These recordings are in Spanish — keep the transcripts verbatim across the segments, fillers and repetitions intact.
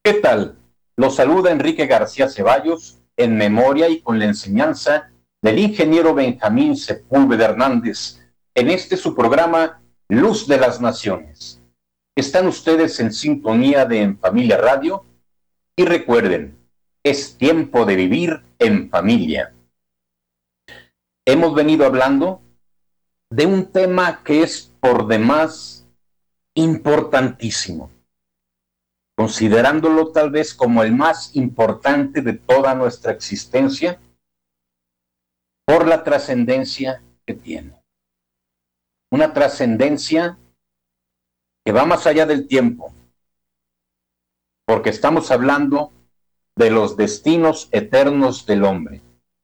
¿Qué tal? Los saluda Enrique García Ceballos en memoria y con la enseñanza del ingeniero Benjamín Sepúlveda Hernández en este su programa Luz de las Naciones. Están ustedes en sintonía de En Familia Radio y recuerden, es tiempo de vivir en familia. Hemos venido hablando de un tema que es por demás importantísimo, considerándolo tal vez como el más importante de toda nuestra existencia por la trascendencia que tiene. Una trascendencia que va más allá del tiempo, porque estamos hablando de los destinos eternos del hombre.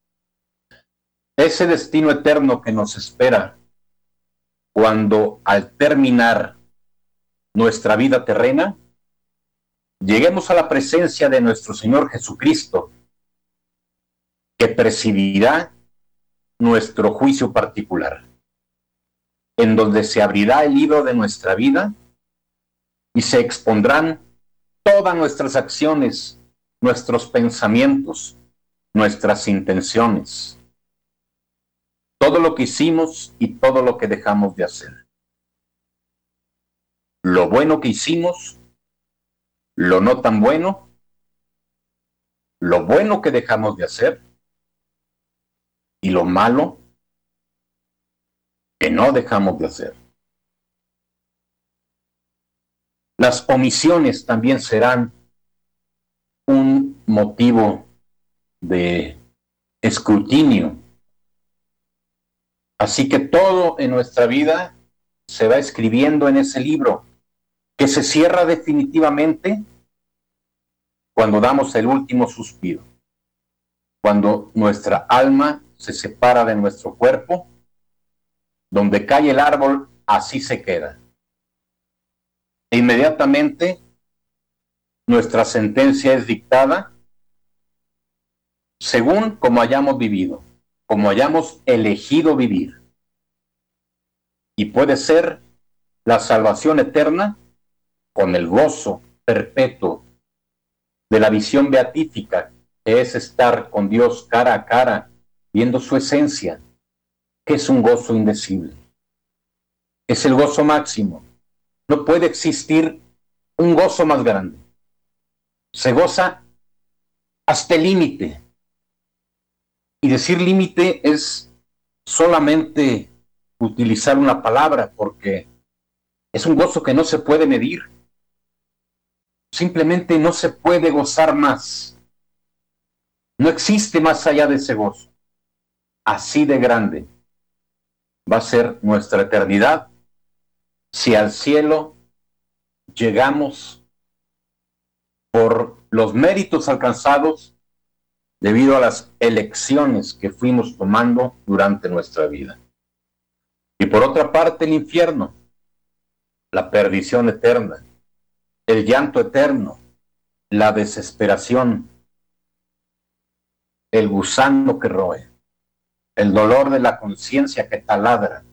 Ese destino eterno que nos espera cuando al terminar nuestra vida terrena, lleguemos a la presencia de nuestro Señor Jesucristo, que presidirá nuestro juicio particular, en donde se abrirá el libro de nuestra vida y se expondrán todas nuestras acciones, nuestros pensamientos, nuestras intenciones, todo lo que hicimos y todo lo que dejamos de hacer. Lo bueno que hicimos, lo no tan bueno, lo bueno que dejamos de hacer y lo malo que no dejamos de hacer. Las omisiones también serán un motivo de escrutinio. Así que todo en nuestra vida se va escribiendo en ese libro, que se cierra definitivamente cuando damos el último suspiro, cuando nuestra alma se separa de nuestro cuerpo, donde cae el árbol, así se queda. E inmediatamente nuestra sentencia es dictada según como hayamos vivido, como hayamos elegido vivir. Y puede ser la salvación eterna con el gozo perpetuo de la visión beatífica, que es estar con Dios cara a cara, viendo su esencia, que es un gozo indecible. Es el gozo máximo. No puede existir un gozo más grande. Se goza hasta el límite. Y decir límite es solamente utilizar una palabra, porque es un gozo que no se puede medir. Simplemente no se puede gozar más. No existe más allá de ese gozo. Así de grande va a ser nuestra eternidad si al cielo llegamos por los méritos alcanzados debido a las elecciones que fuimos tomando durante nuestra vida. Y por otra parte, el infierno, la perdición eterna, el llanto eterno, la desesperación, el gusano que roe, el dolor de la conciencia que taladra,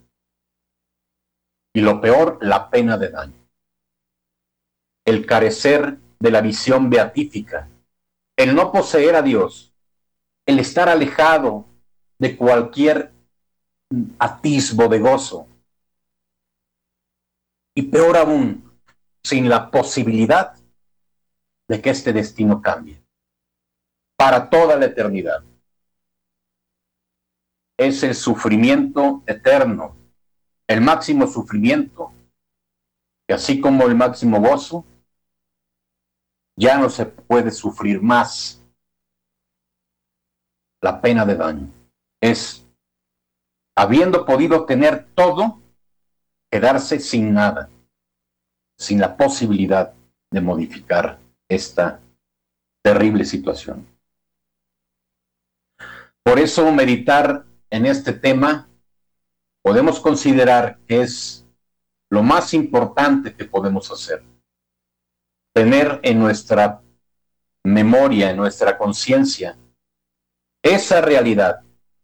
y lo peor, la pena de daño. El carecer de la visión beatífica, el no poseer a Dios, el estar alejado de cualquier atisbo de gozo, y peor aún, sin la posibilidad de que este destino cambie para toda la eternidad. Es el sufrimiento eterno, el máximo sufrimiento, que así como el máximo gozo, ya no se puede sufrir más. La pena de daño es, habiendo podido tener todo, quedarse sin nada, sin la posibilidad de modificar esta terrible situación. Por eso meditar en este tema podemos considerar que es lo más importante que podemos hacer. Tener en nuestra memoria, en nuestra conciencia, esa realidad.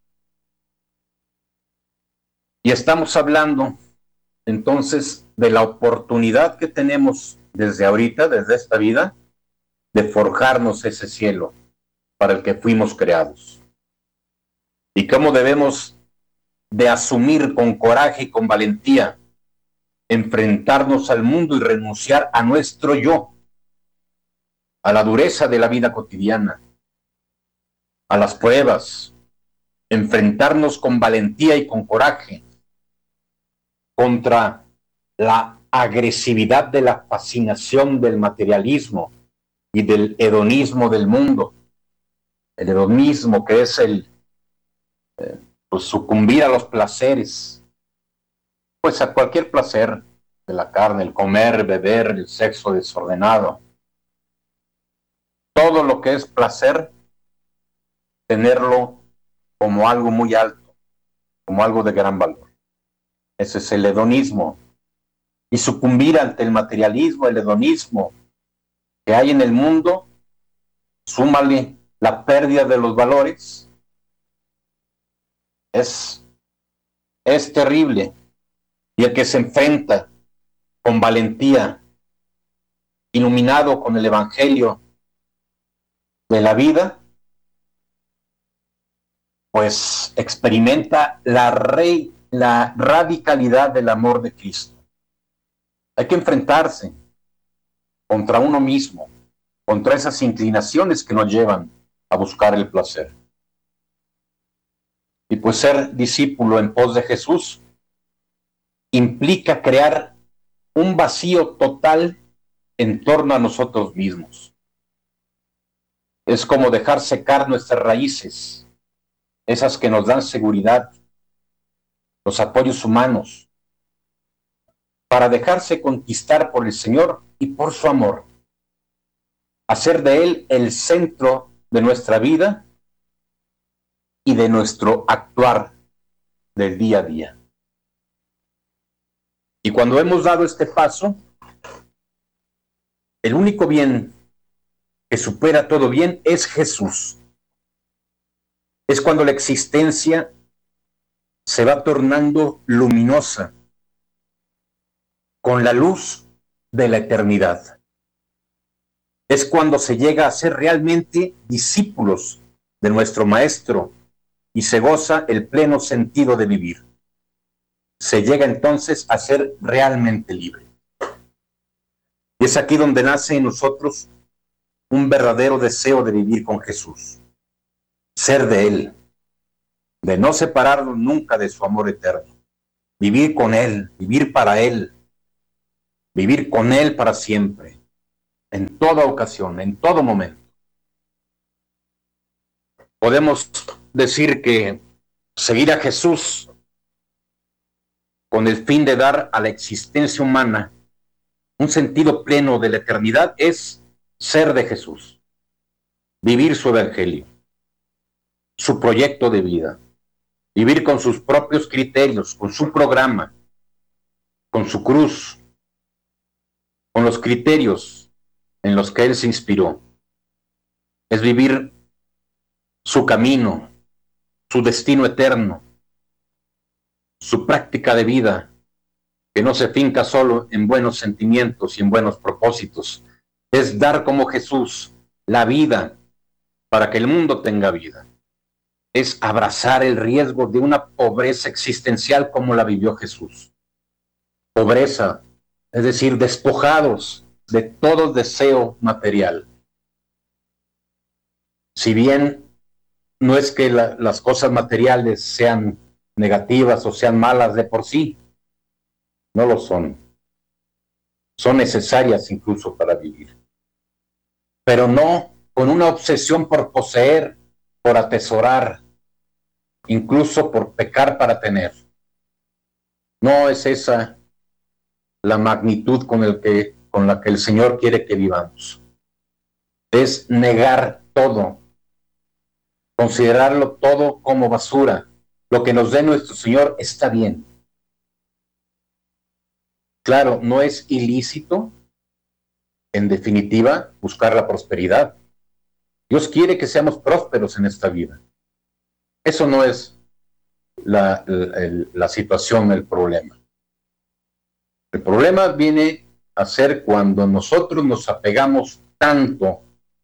Y estamos hablando entonces de la oportunidad que tenemos desde ahorita, desde esta vida, de forjarnos ese cielo para el que fuimos creados. Y cómo debemos de asumir con coraje y con valentía, enfrentarnos al mundo y renunciar a nuestro yo, a la dureza de la vida cotidiana, a las pruebas, enfrentarnos con valentía y con coraje contra la agresividad de la fascinación del materialismo y del hedonismo del mundo. El hedonismo que es el eh, pues sucumbir a los placeres, pues a cualquier placer de la carne, el comer, beber, el sexo desordenado. Todo lo que es placer, tenerlo como algo muy alto, como algo de gran valor. Ese es el hedonismo. Y sucumbir ante el materialismo, el hedonismo que hay en el mundo, súmale la pérdida de los valores, es, es terrible. Y el que se enfrenta con valentía, iluminado con el evangelio de la vida, pues experimenta la, rey, la radicalidad del amor de Cristo. Hay que enfrentarse contra uno mismo, contra esas inclinaciones que nos llevan a buscar el placer. Y pues ser discípulo en pos de Jesús implica crear un vacío total en torno a nosotros mismos. Es como dejar secar nuestras raíces, esas que nos dan seguridad, los apoyos humanos, para dejarse conquistar por el Señor y por su amor. Hacer de Él el centro de nuestra vida y de nuestro actuar del día a día. Y cuando hemos dado este paso, el único bien que supera todo bien es Jesús. Es cuando la existencia se va tornando luminosa con la luz de la eternidad. Es cuando se llega a ser realmente discípulos de nuestro Maestro y se goza el pleno sentido de vivir. Se llega entonces a ser realmente libre. Y es aquí donde nace en nosotros un verdadero deseo de vivir con Jesús, ser de Él, de no separarnos nunca de su amor eterno, vivir con Él, vivir para Él, vivir con Él para siempre, en toda ocasión, en todo momento. Podemos decir que seguir a Jesús con el fin de dar a la existencia humana un sentido pleno de la eternidad es ser de Jesús, vivir su evangelio, su proyecto de vida, vivir con sus propios criterios, con su programa, con su cruz, con los criterios en los que Él se inspiró. Es vivir su camino, su destino eterno, su práctica de vida, que no se finca solo en buenos sentimientos y en buenos propósitos. Es dar como Jesús la vida para que el mundo tenga vida. Es abrazar el riesgo de una pobreza existencial como la vivió Jesús. Pobreza, es decir, despojados de todo deseo material. Si bien no es que la, las cosas materiales sean negativas o sean malas de por sí, no lo son. Son necesarias incluso para vivir. Pero no con una obsesión por poseer, por atesorar, incluso por pecar para tener. No es esa la magnitud con, el que, con la que el Señor quiere que vivamos. Es negar todo, considerarlo todo como basura. Lo que nos dé nuestro Señor está bien. Claro, no es ilícito, en definitiva, buscar la prosperidad. Dios quiere que seamos prósperos en esta vida. Eso no es la, la, la situación, el problema. El problema viene a ser cuando nosotros nos apegamos tanto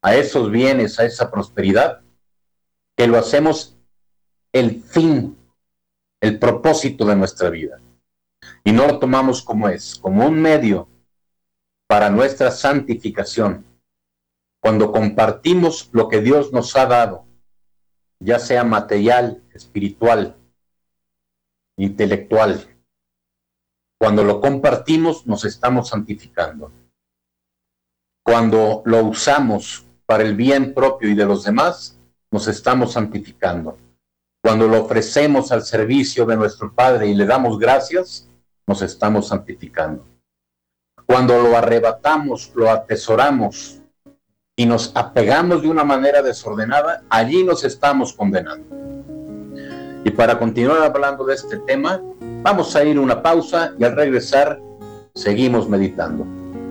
a esos bienes, a esa prosperidad, que lo hacemos el fin, el propósito de nuestra vida. Y no lo tomamos como es, como un medio para nuestra santificación. Cuando compartimos lo que Dios nos ha dado, ya sea material, espiritual, intelectual, cuando lo compartimos nos estamos santificando. Cuando lo usamos para el bien propio y de los demás, nos estamos santificando. Cuando lo ofrecemos al servicio de nuestro Padre y le damos gracias, nos estamos santificando. Cuando lo arrebatamos, lo atesoramos y nos apegamos de una manera desordenada, allí nos estamos condenando. Y para continuar hablando de este tema, vamos a ir a una pausa y al regresar seguimos meditando.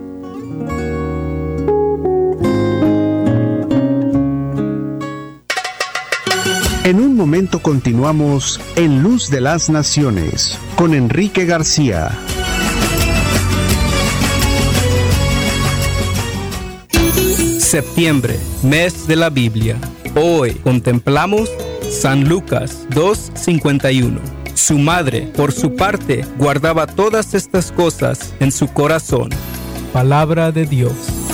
En un momento continuamos en Luz de las Naciones con Enrique García. Septiembre, mes de la Biblia. Hoy contemplamos San Lucas dos cincuenta y uno. Su madre, por su parte, guardaba todas estas cosas en su corazón. Palabra de Dios.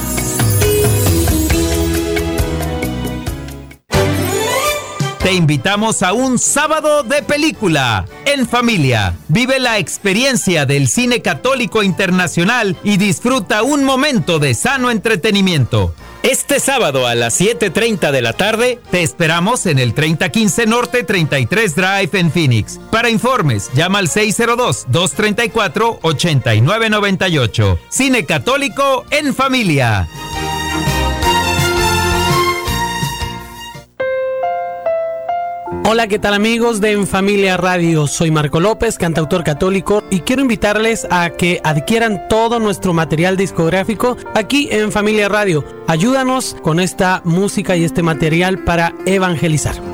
Te invitamos a un sábado de película en familia. Vive la experiencia del cine católico internacional y disfruta un momento de sano entretenimiento. Este sábado a las siete treinta de la tarde te esperamos en el treinta quince Norte treinta y tres Drive en Phoenix. Para informes, llama al seis cero dos, dos tres cuatro, ocho nueve nueve ocho. Cine católico en familia. Hola, ¿qué tal amigos de En Familia Radio? Soy Marco López, cantautor católico, y quiero invitarles a que adquieran todo nuestro material discográfico aquí en Familia Radio. Ayúdanos con esta música y este material para evangelizar.